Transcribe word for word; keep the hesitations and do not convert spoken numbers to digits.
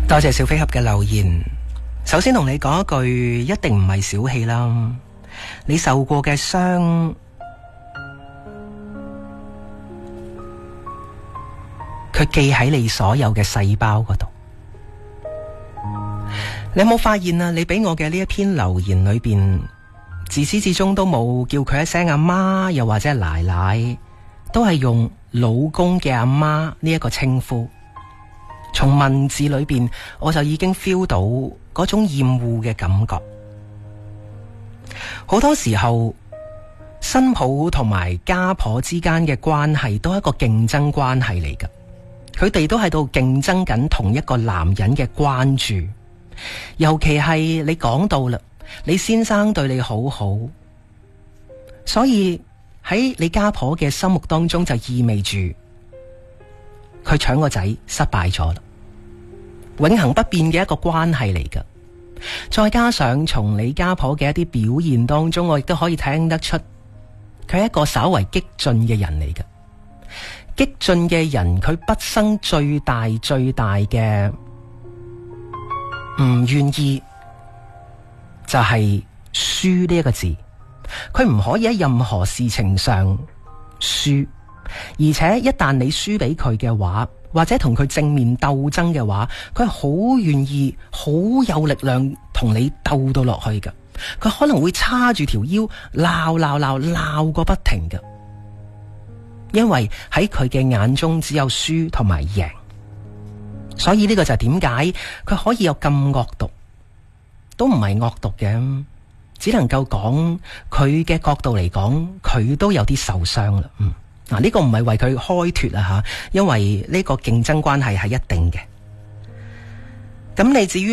多謝小飛俠嘅留言。首先同你講一句，一定唔係小氣啦。你受過嘅傷，佢記喺你所有嘅細胞嗰度。你有冇發現啊？你俾我嘅呢一篇留言裏邊，自始至終都冇叫佢一聲阿媽，又或者係奶奶，都係用老公嘅阿媽呢一個稱呼。從文字裏邊，我就已經 feel 到嗰種厭惡嘅感覺。好多時候，新抱同埋家婆之間嘅關係都係一個競爭關係嚟㗎。佢哋都喺度競爭緊同一個男人嘅關注。尤其係你講到啦，你先生對你好好，所以喺你家婆嘅心目當中就意味住佢搶個仔失敗咗啦。永恆不變嘅一個關係嚟㗎，再加上從你家婆嘅一啲表現當中，我亦都可以聽得出佢係一個稍為激進嘅人嚟㗎。激進嘅人，佢畢生最大最大嘅唔願意就係輸呢一個字，佢唔可以喺任何事情上輸，而且一旦你輸俾佢嘅話，或者同佢正面鬥爭嘅話，佢好願意好有力量同你鬥到落去㗎。佢可能會叉住條腰鬧鬧鬧鬧個不停㗎，因為喺佢嘅眼中只有輸同埋贏。所以呢個就係點解佢可以有咁惡毒，都唔係惡毒嘅，只能夠講佢嘅角度嚟講，佢都有啲受傷啦。嗯，嗱、這、呢個唔係為佢開脫啊吓，因為呢個競爭關係係一定嘅。咁你至於